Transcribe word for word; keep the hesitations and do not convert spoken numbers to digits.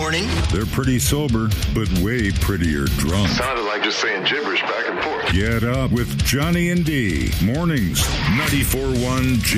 morning. They're pretty sober, but way prettier drunk. Sounded like just saying gibberish back and forth. Get up with Johnny and D. Mornings, ninety-four point one